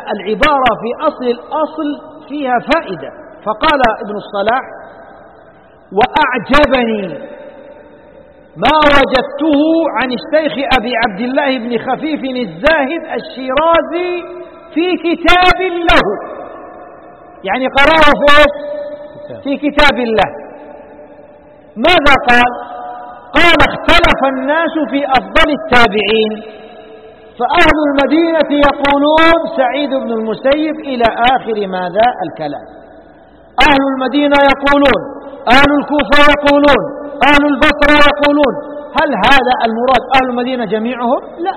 العبارة في أصل الأصل فيها فائدة. فقال ابن الصلاح: وأعجبني ما وجدته عن الشيخ أبي عبد الله بن خفيف الزاهد الشيرازي في كتاب له، يعني قرأه في كتاب الله. ماذا قال؟ قال: اختلف الناس في أفضل التابعين، فأهل المدينة يقولون سعيد بن المسيب إلى آخر ماذا الكلام. أهل المدينة يقولون، أهل الكوفة يقولون، أهل البصرة يقولون. هل هذا المراد أهل المدينة جميعهم؟ لا،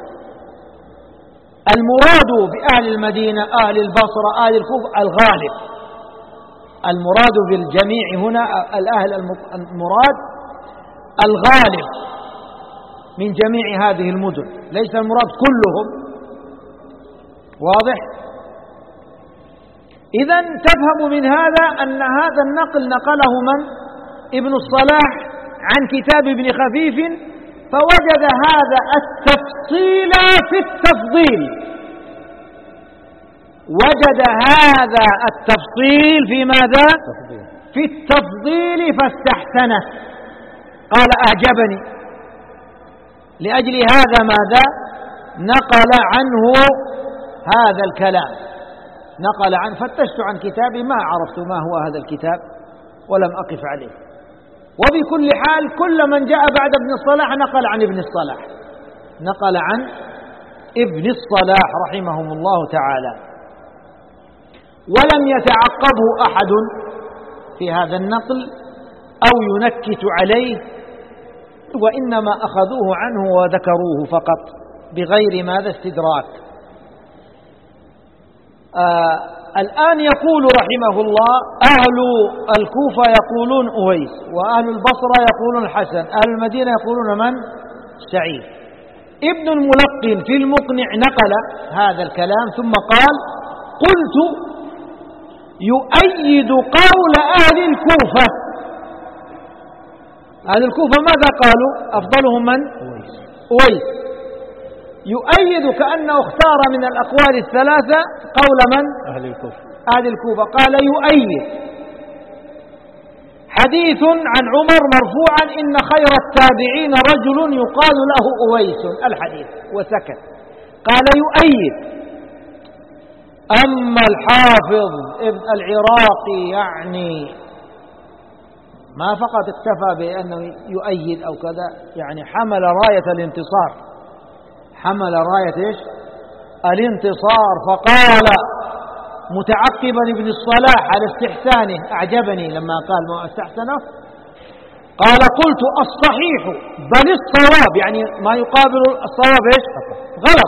المراد بأهل المدينة أهل البصرة أهل الكوفة الغالب. المراد بالجميع هنا الأهل المراد الغالب من جميع هذه المدن، ليس المراد كلهم. واضح؟ إذن تفهم من هذا أن هذا النقل نقله من؟ ابن الصلاح عن كتاب ابن خفيف، فوجد هذا التفصيل في التفضيل، وجد هذا التفصيل في ماذا؟ في التفضيل فاستحسنه. قال: أعجبني. لأجل هذا ماذا؟ نقل عنه هذا الكلام، نقل عنه. فتشت عن كتابي ما عرفت ما هو هذا الكتاب ولم أقف عليه. وبكل حال كل من جاء بعد ابن الصلاح نقل عن ابن الصلاح، نقل عن ابن الصلاح رحمهم الله تعالى، ولم يتعقبه أحد في هذا النقل أو ينكت عليه، وإنما أخذوه عنه وذكروه فقط بغير ماذا استدراك. الآن يقول رحمه الله: أهل الكوفة يقولون أويس، وأهل البصرة يقولون الحسن، أهل المدينة يقولون من؟ سعيد. ابن الملقن في المقنع نقل هذا الكلام ثم قال: قلت يؤيد قول أهل الكوفة. أهل الكوفة ماذا قالوا؟ أفضلهم من؟ أويس. يؤيد كأنه اختار من الأقوال الثلاثة قول من؟ أهل الكوفة. أهل الكوفة. قال: يؤيد حديث عن عمر مرفوعا: إن خير التابعين رجل يقال له أويس، الحديث، وسكت. قال: يؤيد. أما الحافظ ابن العراقي يعني ما فقط اكتفى بأنه يؤيد أو كذا، يعني حمل راية الانتصار، حمل راية إيش؟ الانتصار. فقال متعقبا ابن الصلاح على استحسانه: أعجبني لما قال ما استحسنه. قال: قلت الصحيح بل الصواب، يعني ما يقابل الصواب إيش؟ غلط.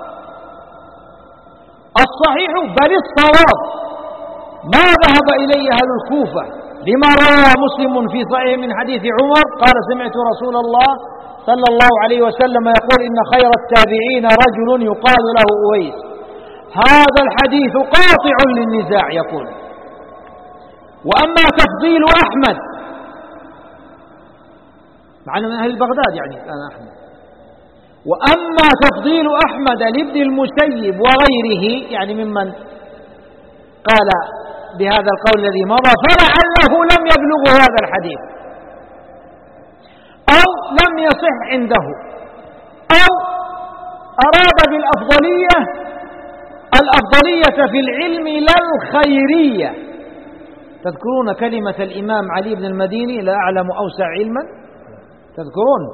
الصحيح بل الصواب ما ذهب إليه أهل الكوفة، لما روى مسلم في صحيح من حديث عمر قال: سمعت رسول الله صلى الله عليه وسلم يقول: إن خير التابعين رجل يقال له أويس. هذا الحديث قاطع للنزاع. يقول: وأما تفضيل أحمد، معنى من أهل بغداد يعني أنا أحمد، وأما تفضيل أحمد لابن المسيب وغيره يعني ممن قال بهذا القول الذي مضى، فلعله لم يبلغ هذا الحديث أو لم يصح عنده، أو أراد بالأفضلية الأفضلية في العلم لا الخيرية. تذكرون كلمة الإمام علي بن المديني: لا أعلم أوسع علما؟ تذكرون؟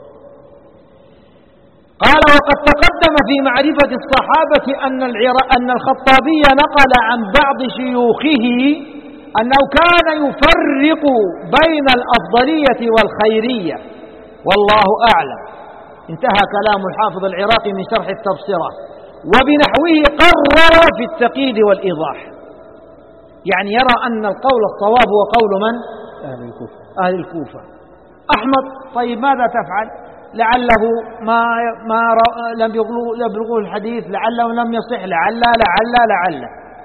قال: وقد تقدم في معرفة الصحابة أن الخطابي نقل عن بعض شيوخه أنه كان يفرق بين الأفضلية والخيرية، والله أعلم. انتهى كلام الحافظ العراقي من شرح التبصرة، وبنحوه قرر في التقييد والإيضاح، يعني يرى أن القول الصواب هو قول من؟ أهل الكوفة. أحمد: طيب ماذا تفعل؟ لعله ما لم يبلغه الحديث، لعله لم يصح، لعل.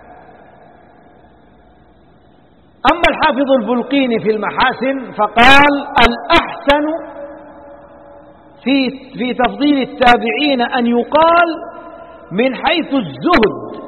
أما الحافظ البلقيني في المحاسن فقال: الأحسن في تفضيل التابعين أن يقال من حيث الزهد